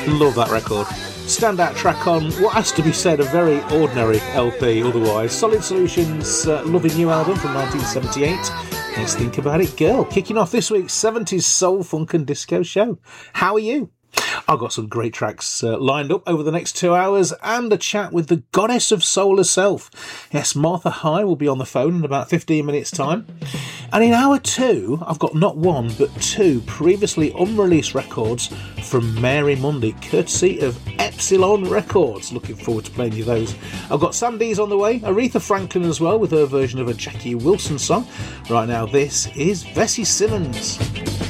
Love that record. Standout track on what has to be said a very ordinary LP otherwise. Solid Solutions' Loving You album from 1978. Let's Think About It Girl. Kicking off this week's 70s soul, funk and disco show. How are you? I've got some great tracks lined up over the next 2 hours and a chat with the goddess of soul herself. Yes, Martha High will be on the phone in about 15 minutes' time. And in hour 2, I've got not one but 2 previously unreleased records from Mary Mundy, courtesy of Epsilon Records. Looking forward to playing you those. I've got Sam Dees on the way, Aretha Franklin as well with her version of a Jackie Wilson song. Right now, this is Vesey Simmons.